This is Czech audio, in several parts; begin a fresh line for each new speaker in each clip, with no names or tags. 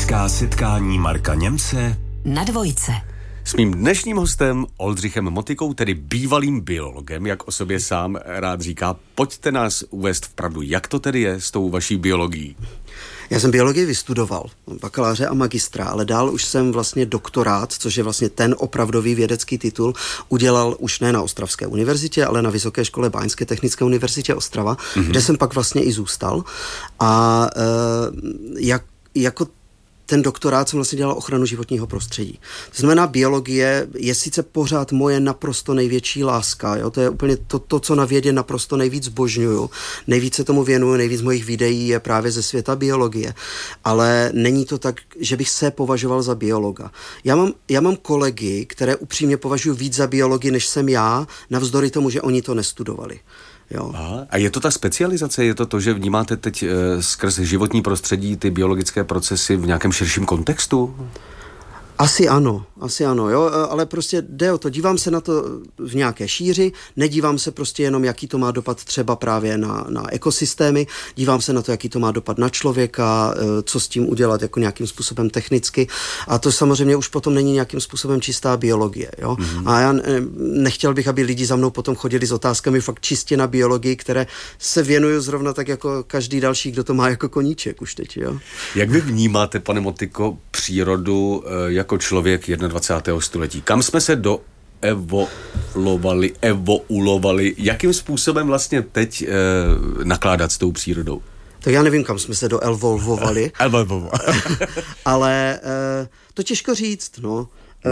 Vědecká setkání Marka Němce
na Dvojce.
S mým dnešním hostem Oldřichem Motykou, tedy bývalým biologem, jak o sobě sám rád říká. Pojďte nás uvést v pravdu, jak to tedy je s tou vaší biologií?
Já jsem biologii vystudoval, bakaláře a magistra, ale dál už jsem vlastně doktorát, což je vlastně ten opravdový vědecký titul, udělal už ne na Ostravské univerzitě, ale na Vysoké škole Báňské technické univerzitě Ostrava, kde jsem pak vlastně i zůstal. A jako ten doktorát jsem vlastně dělal ochranu životního prostředí. To znamená, biologie je sice pořád moje naprosto největší láska, jo? To je úplně to, co na vědě naprosto nejvíc zbožňuju. Nejvíc se tomu věnuju, nejvíc mojich videí je právě ze světa biologie. Ale není to tak, že bych se považoval za biologa. Já mám kolegy, které upřímně považuji víc za biology, než jsem já, navzdory tomu, že oni to nestudovali. Jo.
Aha. A je to ta specializace? Je to, že vnímáte teď skrz životní prostředí ty biologické procesy v nějakém širším kontextu?
Asi ano, jo, ale prostě jde o to, dívám se na to v nějaké šíři, nedívám se prostě jenom, jaký to má dopad třeba právě na ekosystémy, dívám se na to, jaký to má dopad na člověka, co s tím udělat jako nějakým způsobem technicky, a to samozřejmě už potom není nějakým způsobem čistá biologie, jo. A já nechtěl bych, aby lidi za mnou potom chodili s otázkami fakt čistě na biologii, které se věnuju zrovna tak jako každý další, kdo to má jako koníček už teď, jo.
Jak vy vnímáte, pane Motyko, přírodu jako člověk 21. století? Kam jsme se evoluovali? Jakým způsobem vlastně teď nakládat s tou přírodou?
Tak já nevím, kam jsme se doelvolvovali. Ale to těžko říct, no.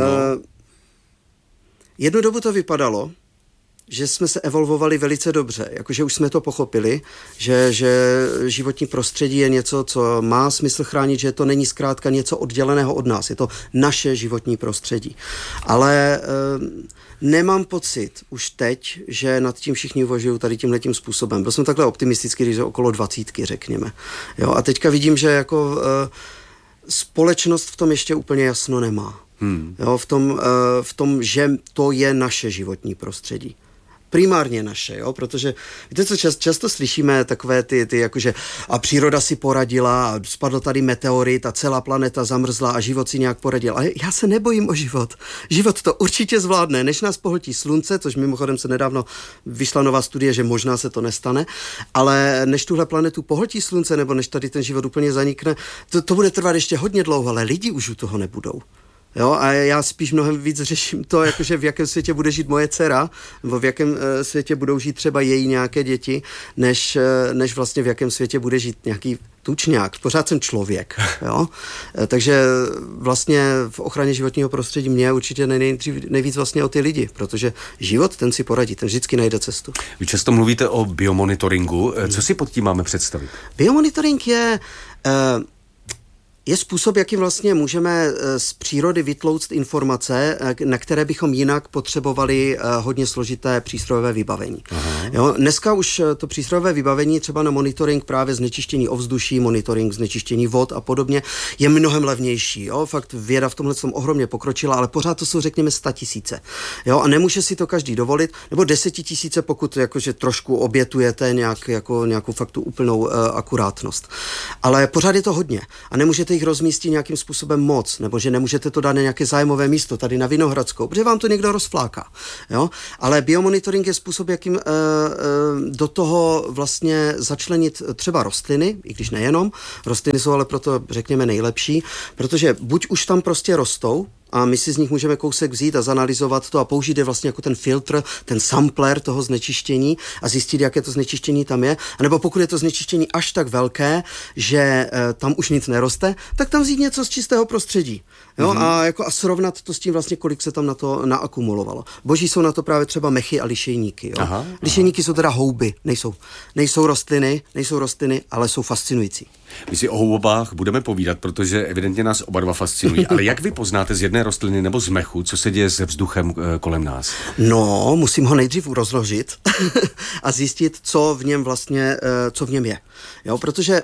Jednu dobu to vypadalo, že jsme se evolvovali velice dobře, jakože už jsme to pochopili, že životní prostředí je něco, co má smysl chránit, že to není zkrátka něco odděleného od nás, je to naše životní prostředí. Ale nemám pocit už teď, že nad tím všichni uvažují tady tímhletím způsobem. Byl jsem takhle optimistický, když je okolo 20, řekněme. Jo, a teďka vidím, že jako společnost v tom ještě úplně jasno nemá. Jo, v tom, že to je naše životní prostředí. Primárně naše, jo, protože víte, co často slyšíme takové ty jakože a příroda si poradila a spadl tady meteorit a celá planeta zamrzla a život si nějak poradil. Ale já se nebojím o život. Život to určitě zvládne, než nás pohltí slunce, což mimochodem se nedávno vyšla nová studie, že možná se to nestane, ale než tuhle planetu pohltí slunce nebo než tady ten život úplně zanikne, to bude trvat ještě hodně dlouho, ale lidi už u toho nebudou. Jo, a já spíš mnohem víc řeším to, jakože v jakém světě bude žít moje dcera, nebo v jakém světě budou žít třeba její nějaké děti, než vlastně v jakém světě bude žít nějaký tučňák. Pořád jsem člověk, jo. Takže vlastně v ochraně životního prostředí mě určitě nejvíc vlastně o ty lidi, protože život, ten si poradí, ten vždycky najde cestu.
Vy často mluvíte o biomonitoringu. Co si pod tím máme představit?
Biomonitoring je způsob, jakým vlastně můžeme z přírody vytlouct informace, na které bychom jinak potřebovali hodně složité přístrojové vybavení. Jo, dneska už to přístrojové vybavení třeba na monitoring právě znečištění ovzduší, monitoring znečištění vod a podobně je mnohem levnější. Jo? Fakt věda v tomhle tom ohromně pokročila, ale pořád to jsou, řekněme, 100 000. Jo? A nemůže si to každý dovolit, nebo 10 000, pokud jakože trošku obětujete nějakou fakt tu úplnou akurátnost. Ale pořád je to hodně a nemůžete jich rozmístit nějakým způsobem moc, nebo že nemůžete to dát na nějaké zájmové místo tady na Vinohradskou, protože vám to někdo rozfláká. Jo? Ale biomonitoring je způsob, jakým do toho vlastně začlenit třeba rostliny, i když nejenom. Rostliny jsou ale proto, řekněme, nejlepší, protože buď už tam prostě rostou, a my si z nich můžeme kousek vzít a zanalyzovat to a použít je vlastně jako ten filtr, ten sampler toho znečištění a zjistit, jaké to znečištění tam je. A nebo pokud je to znečištění až tak velké, že tam už nic neroste, tak tam vzít něco z čistého prostředí. Jo? A srovnat to s tím vlastně, kolik se tam na to naakumulovalo. Boží jsou na to právě třeba mechy a lišejníky. Jo? Lišejníky jsou teda houby, nejsou rostliny, ale jsou fascinující.
My si o houbách budeme povídat, protože evidentně nás oba dva fascinují. Ale jak vy poznáte z jedné rostliny nebo z mechu, co se děje se vzduchem kolem nás?
No, musím ho nejdřív rozložit a zjistit, co v něm je. Jo, protože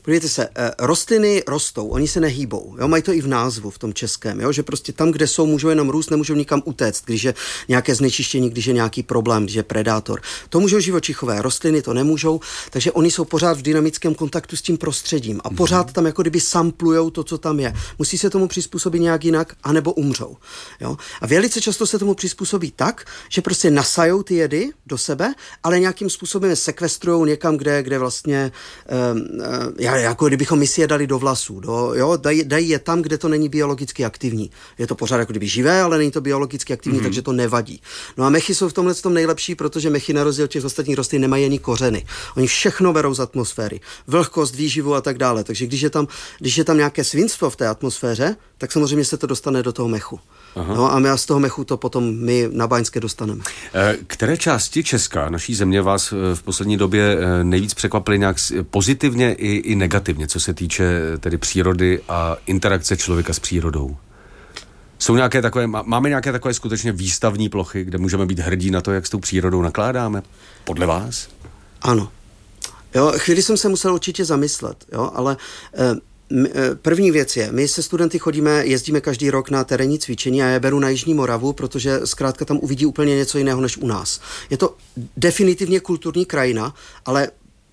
Podívejte se, rostliny rostou, oni se nehýbou, jo? Mají to i v názvu, v tom českém, jo? Že prostě tam, kde jsou, můžou jenom růst, nemůžou nikam utéct, když je nějaké znečištění, když je nějaký problém, když je predátor. To můžou živočichové, rostliny to nemůžou, takže oni jsou pořád v dynamickém kontaktu s tím prostředím a pořád tam jako kdyby samplujou to, co tam je. Musí se tomu přizpůsobit nějak jinak, anebo umřou. Jo? A velice často se tomu přizpůsobí tak, že prostě nasajou ty jedy do sebe, ale nějakým způsobem je sekvestrujou někam, kde vlastně jako kdybychom my si je dali do vlasů. Dají je tam, kde to není biologicky aktivní. Je to pořád jako kdyby živé, ale není to biologicky aktivní, takže to nevadí. No a mechy jsou v tomhle tom nejlepší, protože mechy na rozdíl od těch ostatních rostlin nemají ani kořeny. Oni všechno berou z atmosféry. Vlhkost, výživu a tak dále. Takže když je tam nějaké svinstvo v té atmosféře, tak samozřejmě se to dostane do toho mechu. Aha. No a my z toho mechu to potom my na Báňské dostaneme.
Které části Česka, naší země, vás v poslední době nejvíc překvapily nějak pozitivně i negativně, co se týče tedy přírody a interakce člověka s přírodou? Máme nějaké takové skutečně výstavní plochy, kde můžeme být hrdí na to, jak s tou přírodou nakládáme? Podle vás?
Ano. Jo, chvíli jsem se musel určitě zamyslet, jo, ale první věc je, my se studenty jezdíme každý rok na terénní cvičení a já beru na Jižní Moravu, protože zkrátka tam uvidí úplně něco jiného než u nás. Je to definitivně kulturní krajina, ale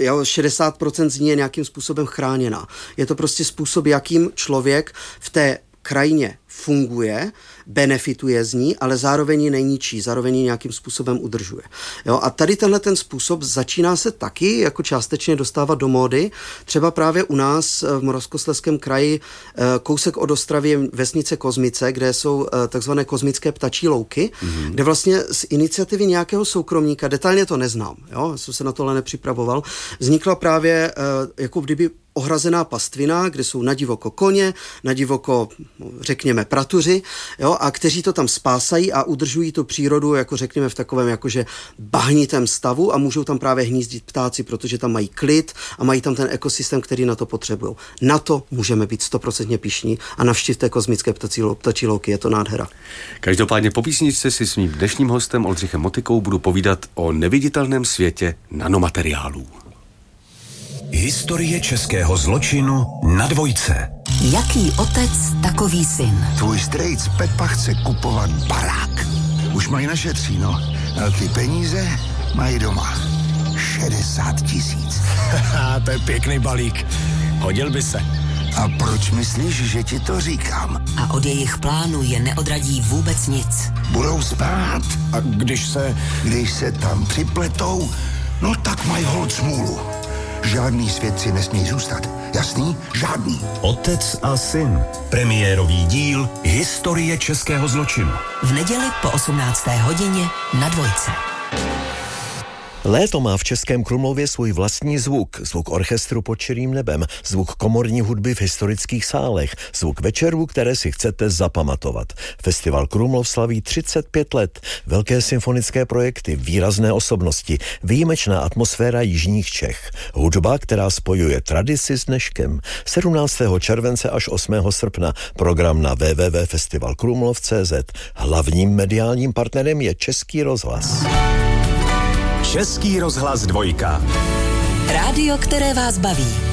60% z ní je nějakým způsobem chráněná. Je to prostě způsob, jakým člověk v té krajině funguje, benefituje z ní, ale zároveň ji neníčí, zároveň ji nějakým způsobem udržuje. Jo? A tady tenhle ten způsob začíná se taky jako částečně dostávat do módy. Třeba právě u nás v Moravskoslezském kraji kousek od Ostravy je vesnice Kozmice, kde jsou takzvané kozmické ptačí louky, kde vlastně z iniciativy nějakého soukromníka, detailně to neznám, jo? Jsem se na tohle nepřipravoval, vznikla právě jako kdyby ohrazená pastvina, kde jsou nadivoko koně, nadivoko, řekněme, pratuři, jo, a kteří to tam spásají a udržují tu přírodu, jako řekněme, v takovém jakože bahnitém stavu a můžou tam právě hnízdit ptáci, protože tam mají klid a mají tam ten ekosystém, který na to potřebují. Na to můžeme být 100% pyšní a navštivte kozmické ptačí louky, je to nádhera.
Každopádně po písničce si s mým dnešním hostem Oldřichem Motikou budu povídat o neviditelném světě nanomateriálů.
Historie českého zločinu na Dvojce.
Jaký otec, takový syn.
Tvůj strejc Pepa chce kupovat barák. Už mají našetříno. Velký peníze mají doma. 60 000.
To je pěkný balík. Hodil by se.
A proč myslíš, že ti to říkám?
A od jejich plánu je neodradí vůbec nic.
Budou spát.
A když se
tam připletou, no tak mají holt smůlu. Žádný svědci nesmí zůstat. Jasný? Žádný.
Otec a syn. Premiérový díl Historie českého zločinu.
V neděli po 18. hodině na Dvojce.
Léto má v Českém Krumlově svůj vlastní zvuk. Zvuk orchestru pod širým nebem, zvuk komorní hudby v historických sálech, zvuk večerů, které si chcete zapamatovat. Festival Krumlov slaví 35 let. Velké symfonické projekty, výrazné osobnosti, výjimečná atmosféra jižních Čech. Hudba, která spojuje tradici s dneškem. 17. července až 8. srpna. Program na www.festivalkrumlov.cz. Hlavním mediálním partnerem je Český rozhlas.
Český rozhlas Dvojka.
Rádio, které vás baví.